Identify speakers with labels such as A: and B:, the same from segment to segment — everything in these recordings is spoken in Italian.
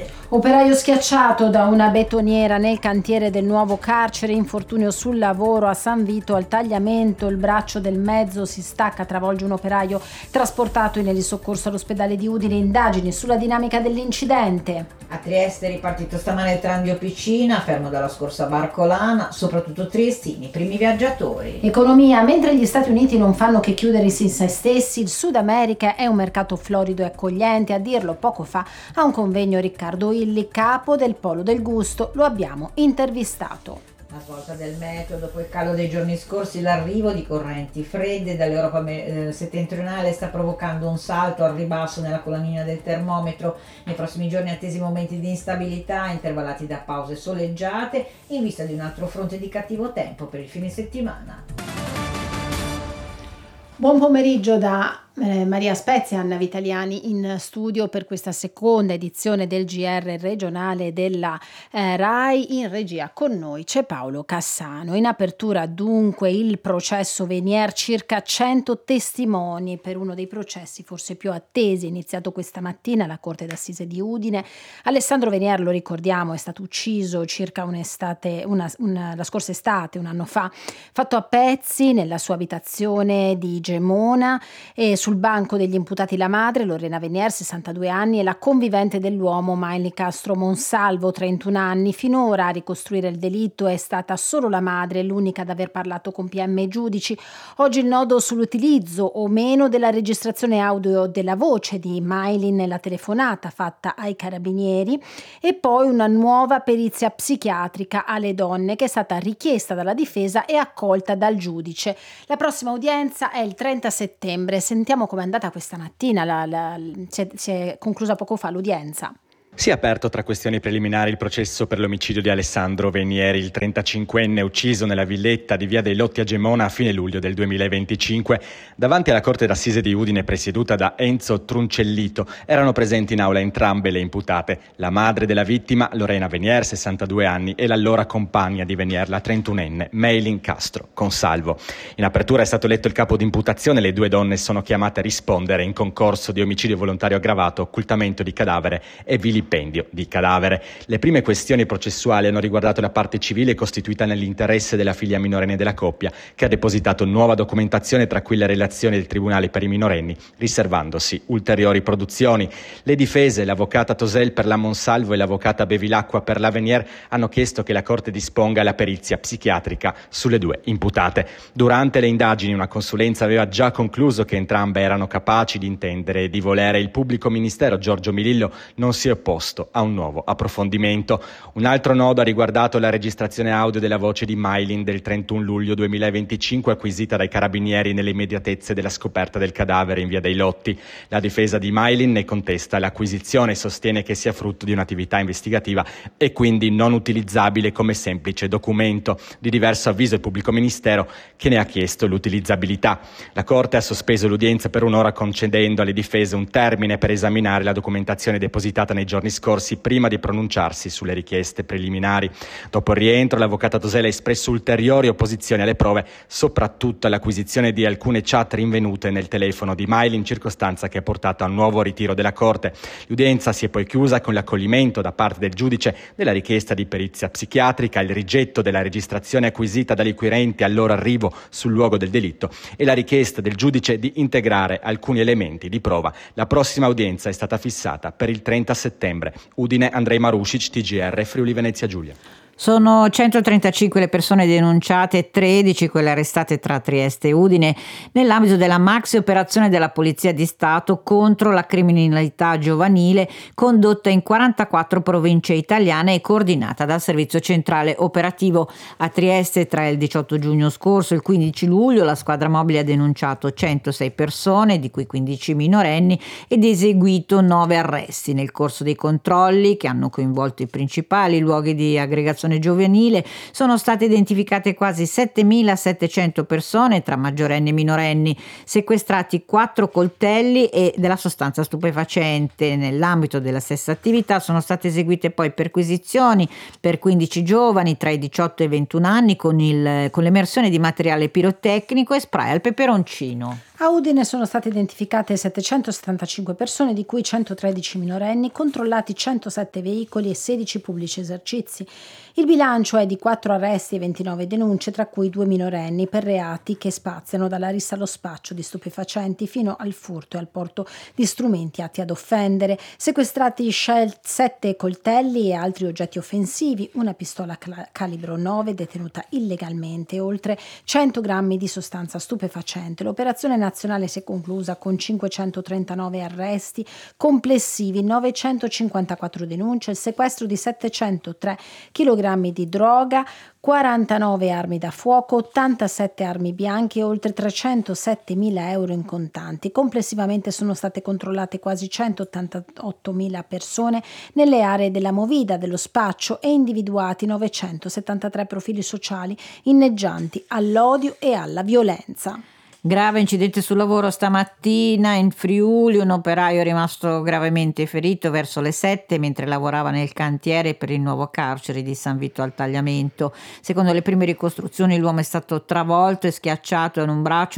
A: Operaio schiacciato da una betoniera nel cantiere del nuovo carcere, infortunio sul lavoro a San Vito al tagliamento, il braccio del mezzo si stacca, travolge un operaio trasportato in elisoccorso all'ospedale di Udine, indagini sulla dinamica dell'incidente.
B: A Trieste è ripartito stamane il tranvio Piscina, fermo dalla scorsa Barcolana, soprattutto triestini, primi viaggiatori.
A: Economia, mentre gli Stati Uniti non fanno che chiudersi in se stessi, il Sud America è un mercato florido e accogliente, a dirlo poco fa a un convegno Riccardo Illi, capo del Polo del Gusto, lo abbiamo intervistato.
B: La svolta del meteo, dopo il calo dei giorni scorsi, l'arrivo di correnti fredde dall'Europa settentrionale sta provocando un salto al ribasso nella colonnina del termometro. Nei prossimi giorni attesi momenti di instabilità, intervallati da pause soleggiate, in vista di un altro fronte di cattivo tempo per il fine settimana.
A: Buon pomeriggio da Maria Spezia e Anna Vitaliani in studio per questa seconda edizione del GR regionale della RAI. In regia con noi c'è Paolo Cassano. In apertura dunque il processo Venier, circa 100 testimoni per uno dei processi forse più attesi, iniziato questa mattina alla Corte d'Assise di Udine. Alessandro Venier, lo ricordiamo, è stato ucciso circa la scorsa estate, un anno fa, fatto a pezzi nella sua abitazione di Gemona, e sul banco degli imputati la madre, Lorena Venier, 62 anni, e la convivente dell'uomo, Maili Castro Monsalvo, 31 anni. Finora a ricostruire il delitto è stata solo la madre, l'unica ad aver parlato con PM e giudici. Oggi il nodo sull'utilizzo o meno della registrazione audio della voce di Maili nella telefonata fatta ai carabinieri, e poi una nuova perizia psichiatrica alle donne che è stata richiesta dalla difesa e accolta dal giudice. La prossima udienza è il 30 settembre. Sentiamo com'è andata questa mattina, si è conclusa poco fa l'udienza.
C: Si è aperto tra questioni preliminari il processo per l'omicidio di Alessandro Venieri, il 35enne ucciso nella villetta di Via dei Lotti a Gemona a fine luglio del 2025. Davanti alla Corte d'Assise di Udine, presieduta da Enzo Truncellito, erano presenti in aula entrambe le imputate, la madre della vittima, Lorena Venier, 62 anni, e l'allora compagna di Venier, la 31enne, Maylin Castro Consalvo. In apertura è stato letto il capo d'imputazione. Le due donne sono chiamate a rispondere in concorso di omicidio volontario aggravato, occultamento di cadavere e vilipendio di cadavere. Le prime questioni processuali hanno riguardato la parte civile costituita nell'interesse della figlia minorenne della coppia, che ha depositato nuova documentazione, tra cui la relazione del Tribunale per i minorenni, riservandosi ulteriori produzioni. Le difese, l'avvocata Tosel per la Monsalvo e l'avvocata Bevilacqua per la Venier, hanno chiesto che la Corte disponga la perizia psichiatrica sulle due imputate. Durante le indagini una consulenza aveva già concluso che entrambe erano capaci di intendere e di volere. Il pubblico ministero Giorgio Milillo non si è opposto a un nuovo approfondimento. Un altro nodo ha riguardato la registrazione audio della voce di Maylin del 31 luglio 2025, acquisita dai carabinieri nelle immediatezze della scoperta del cadavere in Via dei Lotti. La difesa di Maylin ne contesta l'acquisizione e sostiene che sia frutto di un'attività investigativa e quindi non utilizzabile come semplice documento. Di diverso avviso il pubblico ministero, che ne ha chiesto l'utilizzabilità. La Corte ha sospeso l'udienza per un'ora, concedendo alle difese un termine per esaminare la documentazione depositata nei giorni scorsi prima di pronunciarsi sulle richieste preliminari. Dopo il rientro, l'avvocata Tosel ha espresso ulteriori opposizioni alle prove, soprattutto all'acquisizione di alcune chat rinvenute nel telefono di Maylin, circostanza che ha portato a un nuovo ritiro della Corte. L'udienza si è poi chiusa con l'accoglimento da parte del giudice della richiesta di perizia psichiatrica, il rigetto della registrazione acquisita dagli inquirenti al loro arrivo sul luogo del delitto e la richiesta del giudice di integrare alcuni elementi di prova. La prossima udienza è stata fissata per il 30 settembre. Udine, Andrei Marušić, TGR, Friuli Venezia Giulia.
D: Sono 135 le persone denunciate, 13 quelle arrestate tra Trieste e Udine nell'ambito della maxi operazione della Polizia di Stato contro la criminalità giovanile, condotta in 44 province italiane e coordinata dal Servizio Centrale Operativo. A Trieste, tra il 18 giugno scorso e il 15 luglio, la squadra mobile ha denunciato 106 persone, di cui 15 minorenni, ed eseguito 9 arresti. Nel corso dei controlli, che hanno coinvolto i principali luoghi di aggregazione giovanile, sono state identificate quasi 7.700 persone tra maggiorenni e minorenni, sequestrati 4 coltelli e della sostanza stupefacente. Nell'ambito della stessa attività sono state eseguite poi perquisizioni per 15 giovani tra i 18 e i 21 anni con l'emersione di materiale pirotecnico e spray al peperoncino.
A: A Udine sono state identificate 775 persone, di cui 113 minorenni, controllati 107 veicoli e 16 pubblici esercizi. Il bilancio è di 4 arresti e 29 denunce, tra cui 2 minorenni, per reati che spaziano dalla rissa allo spaccio di stupefacenti fino al furto e al porto di strumenti atti ad offendere. Sequestrati 7 coltelli e altri oggetti offensivi, una pistola calibro 9 detenuta illegalmente e oltre 100 grammi di sostanza stupefacente. L'operazione nazionale si è conclusa con 539 arresti complessivi, 954 denunce, il sequestro di 703 kg di droga, 49 armi da fuoco, 87 armi bianche e oltre 307.000 euro in contanti. Complessivamente sono state controllate quasi 188.000 persone nelle aree della movida, dello spaccio, e individuati 973 profili sociali inneggianti all'odio e alla violenza.
D: Grave incidente sul lavoro stamattina in Friuli, un operaio è rimasto gravemente ferito verso le 7 mentre lavorava nel cantiere per il nuovo carcere di San Vito al Tagliamento. Secondo le prime ricostruzioni l'uomo è stato travolto e schiacciato da un braccio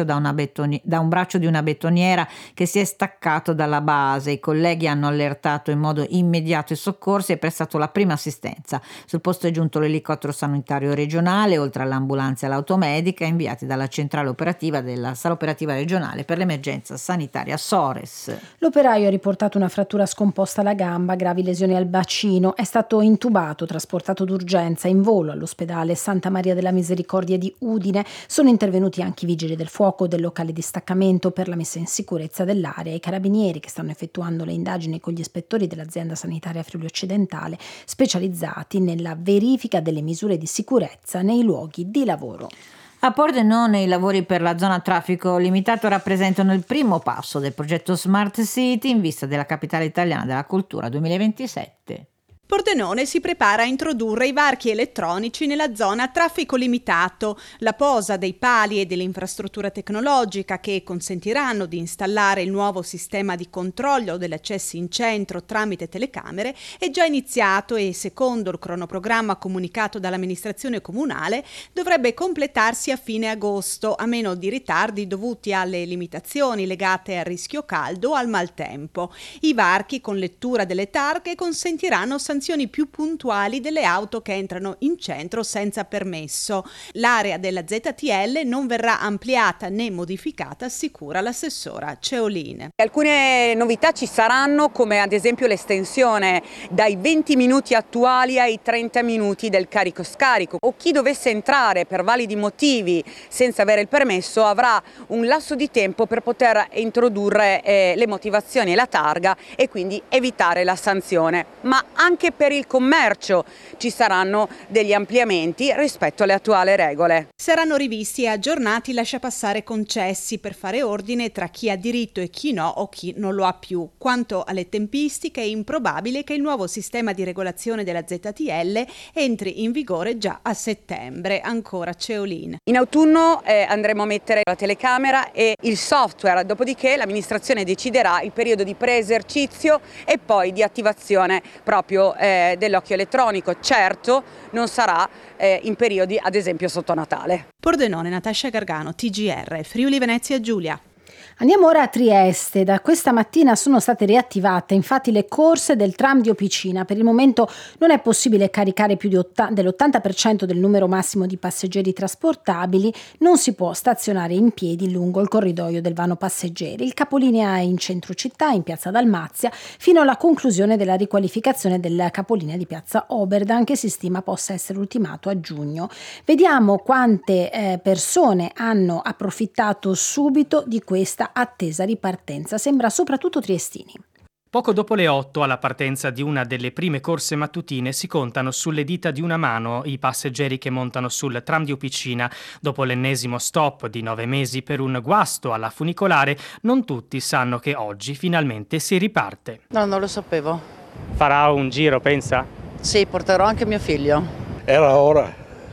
D: di una betoniera che si è staccato dalla base. I colleghi hanno allertato in modo immediato i soccorsi e prestato la prima assistenza. Sul posto è giunto l'elicottero sanitario regionale, oltre all'ambulanza e l'automedica inviati dalla centrale operativa della Sala Operativa Regionale per l'Emergenza Sanitaria Sores.
A: L'operaio ha riportato una frattura scomposta alla gamba, gravi lesioni al bacino, è stato intubato, trasportato d'urgenza in volo all'ospedale Santa Maria della Misericordia di Udine. Sono intervenuti anche i vigili del fuoco del locale distaccamento per la messa in sicurezza dell'area e i carabinieri che stanno effettuando le indagini con gli ispettori dell'azienda sanitaria Friuli Occidentale, specializzati nella verifica delle misure di sicurezza nei luoghi di lavoro.
D: A Pordenone i lavori per la zona a traffico limitato rappresentano il primo passo del progetto Smart City in vista della Capitale Italiana della Cultura 2027.
E: Pordenone si prepara a introdurre i varchi elettronici nella zona a traffico limitato. La posa dei pali e dell'infrastruttura tecnologica che consentiranno di installare il nuovo sistema di controllo degli accessi in centro tramite telecamere è già iniziato e, secondo il cronoprogramma comunicato dall'amministrazione comunale, dovrebbe completarsi a fine agosto, a meno di ritardi dovuti alle limitazioni legate al rischio caldo o al maltempo. I varchi con lettura delle targhe consentiranno sanzioni più puntuali delle auto che entrano in centro senza permesso. L'area della ZTL non verrà ampliata né modificata, assicura l'assessora Ceolin.
F: Alcune novità ci saranno, come ad esempio l'estensione dai 20 minuti attuali ai 30 minuti del carico-scarico, o chi dovesse entrare per validi motivi senza avere il permesso avrà un lasso di tempo per poter introdurre le motivazioni e la targa e quindi evitare la sanzione. Ma anche per il commercio ci saranno degli ampliamenti rispetto alle attuali regole.
E: Saranno rivisti e aggiornati i lasciapassare concessi per fare ordine tra chi ha diritto e chi no o chi non lo ha più. Quanto alle tempistiche è improbabile che il nuovo sistema di regolazione della ZTL entri in vigore già a settembre. Ancora Ceolin.
F: In autunno andremo a mettere la telecamera e il software, dopodiché l'amministrazione deciderà il periodo di pre-esercizio e poi di attivazione proprio dell'occhio elettronico. Certo, non sarà in periodi ad esempio sotto Natale.
E: Pordenone, Natascia Gargano, TGR, Friuli Venezia Giulia.
A: Andiamo ora a Trieste. Da questa mattina sono state riattivate infatti le corse del tram di Opicina. Per il momento non è possibile caricare più dell'80% del numero massimo di passeggeri trasportabili, non si può stazionare in piedi lungo il corridoio del vano passeggeri. Il capolinea è in centro città, in piazza Dalmazia, fino alla conclusione della riqualificazione del capolinea di piazza Oberdan, che si stima possa essere ultimato a giugno. Vediamo quante persone hanno approfittato subito di questa attesa ripartenza. Sembra soprattutto triestini.
G: Poco dopo le 8, alla partenza di una delle prime corse mattutine, si contano sulle dita di una mano i passeggeri che montano sul tram di Opicina. Dopo l'ennesimo stop di 9 mesi per un guasto alla funicolare, non tutti sanno che oggi finalmente si riparte.
H: No, non lo sapevo.
G: Farà un giro, pensa?
H: Sì, porterò anche mio figlio.
I: Era ora.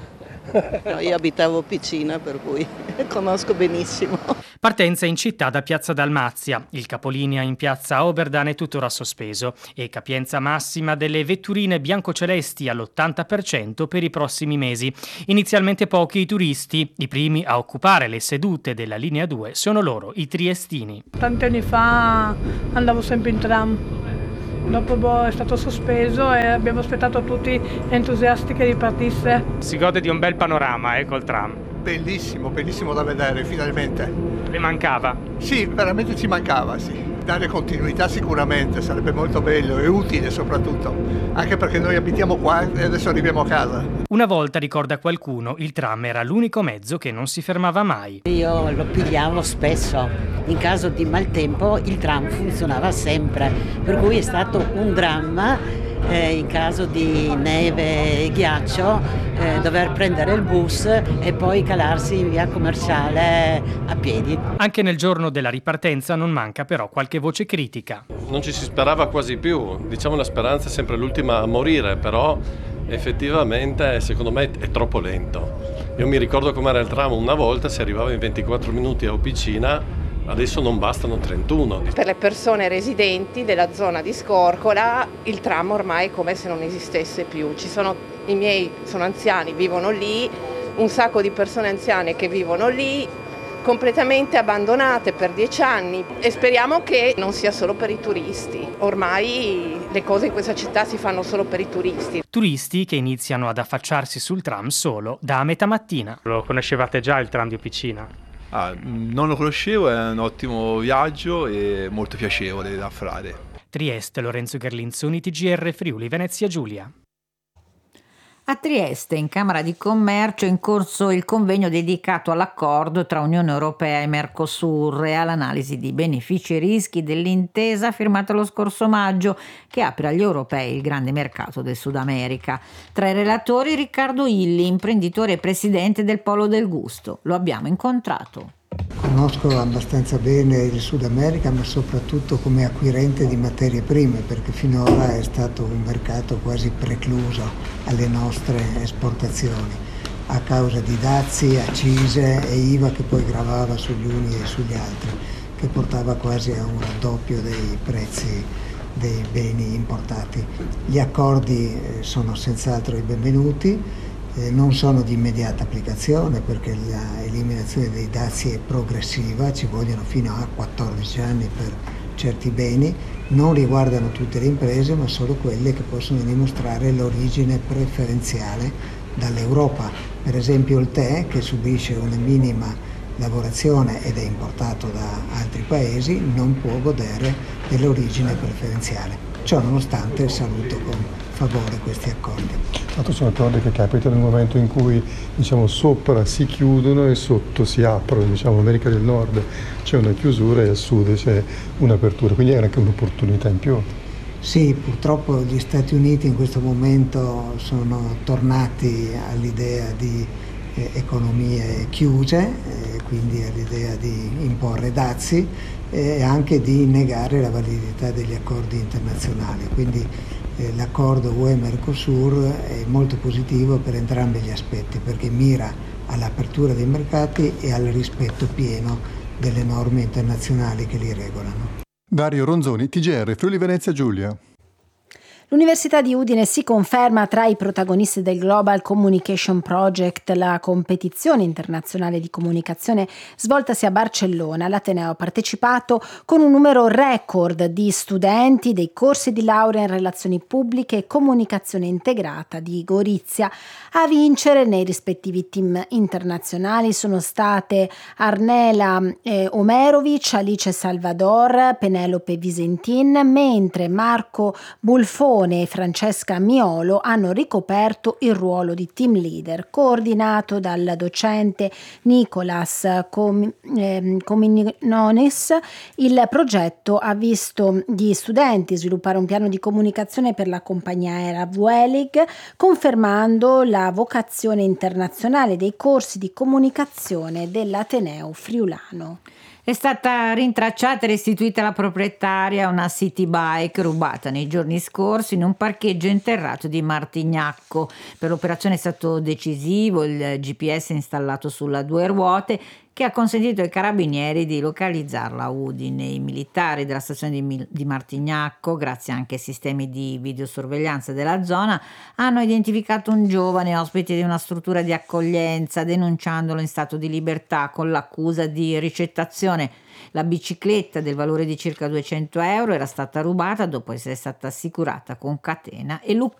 H: No, io abitavo Picina, per cui conosco benissimo.
G: Partenza in città da Piazza Dalmazia. Il capolinea in piazza Oberdan è tuttora sospeso e capienza massima delle vetturine biancocelesti all'80% per i prossimi mesi. Inizialmente pochi i turisti, i primi a occupare le sedute della linea 2 sono loro, i triestini.
I: Tanti anni fa andavo sempre in tram, dopo è stato sospeso e abbiamo aspettato tutti entusiasti che ripartisse.
G: Si gode di un bel panorama, col tram.
J: Bellissimo, bellissimo da vedere, finalmente.
G: Le mancava?
J: Sì, veramente ci mancava, sì. Dare continuità sicuramente, sarebbe molto bello e utile soprattutto, anche perché noi abitiamo qua e adesso arriviamo a casa.
G: Una volta, ricorda qualcuno, il tram era l'unico mezzo che non si fermava mai.
K: Io lo pigliavo spesso, in caso di maltempo il tram funzionava sempre, per cui è stato un dramma in caso di neve e ghiaccio dover prendere il bus e poi calarsi in via Commerciale a piedi.
G: Anche nel giorno della ripartenza non manca però qualche voce critica.
L: Non ci si sperava quasi più, diciamo la speranza è sempre l'ultima a morire, però effettivamente secondo me è troppo lento. Io mi ricordo com'era il tram una volta, si arrivava in 24 minuti a Opicina. Adesso non bastano 31.
M: Per le persone residenti della zona di Scorcola il tram ormai è come se non esistesse più. I miei sono anziani, vivono lì, un sacco di persone anziane che vivono lì, completamente abbandonate per 10 anni e speriamo che non sia solo per i turisti. Ormai le cose in questa città si fanno solo per i turisti.
G: Turisti che iniziano ad affacciarsi sul tram solo da metà mattina. Lo conoscevate già il tram di Opicina?
N: Non lo conoscevo, è un ottimo viaggio e molto piacevole da fare.
G: Trieste, Lorenzo Gerlinzoni, TGR Friuli, Venezia Giulia.
D: A Trieste, in Camera di Commercio, è in corso il convegno dedicato all'accordo tra Unione Europea e Mercosur e all'analisi di benefici e rischi dell'intesa firmata lo scorso maggio, che apre agli europei il grande mercato del Sud America. Tra i relatori Riccardo Illi, imprenditore e presidente del Polo del Gusto. Lo abbiamo incontrato.
O: Conosco abbastanza bene il Sud America, ma soprattutto come acquirente di materie prime, perché finora è stato un mercato quasi precluso alle nostre esportazioni, a causa di dazi, accise e IVA che poi gravava sugli uni e sugli altri, che portava quasi a un raddoppio dei prezzi dei beni importati. Gli accordi sono senz'altro i benvenuti. Non sono di immediata applicazione perché l'eliminazione dei dazi è progressiva, ci vogliono fino a 14 anni per certi beni, non riguardano tutte le imprese ma solo quelle che possono dimostrare l'origine preferenziale dall'Europa. Per esempio il tè, che subisce una minima lavorazione ed è importato da altri paesi, non può godere dell'origine preferenziale. Ciò nonostante saluto con favore questi accordi.
P: Sono accordi che capitano nel momento in cui sopra si chiudono e sotto si aprono. America del Nord c'è una chiusura e al Sud c'è un'apertura, quindi è anche un'opportunità in più.
O: Sì, purtroppo gli Stati Uniti in questo momento sono tornati all'idea di economie chiuse, quindi all'idea di imporre dazi e anche di negare la validità degli accordi internazionali. Quindi l'accordo UE-Mercosur è molto positivo per entrambi gli aspetti, perché mira all'apertura dei mercati e al rispetto pieno delle norme internazionali che li regolano.
P: Dario Ronzoni, TGR Friuli Venezia Giulia.
A: L'Università di Udine si conferma tra i protagonisti del Global Communication Project, la competizione internazionale di comunicazione svoltasi a Barcellona. L'Ateneo ha partecipato con un numero record di studenti dei corsi di laurea in relazioni pubbliche e comunicazione integrata di Gorizia. A vincere nei rispettivi team internazionali sono state Arnela Omerovic, Alice Salvador, Penelope Visentin, mentre Marco Bulfone e Francesca Miolo hanno ricoperto il ruolo di team leader, coordinato dal docente Nicolas Cominonis. Il progetto ha visto gli studenti sviluppare un piano di comunicazione per la compagnia aerea Vueling, confermando la vocazione internazionale dei corsi di comunicazione dell'Ateneo friulano.
D: È stata rintracciata e restituita alla proprietaria una city bike rubata nei giorni scorsi in un parcheggio interrato di Martignacco. Per l'operazione è stato decisivo il GPS installato sulla 2 ruote che ha consentito ai carabinieri di localizzarla a Udine. I militari della stazione di Martignacco, grazie anche ai sistemi di videosorveglianza della zona, hanno identificato un giovane ospite di una struttura di accoglienza, denunciandolo in stato di libertà con l'accusa di ricettazione. La bicicletta del valore di circa 200 euro era stata rubata dopo essere stata assicurata con catena e lucchetto.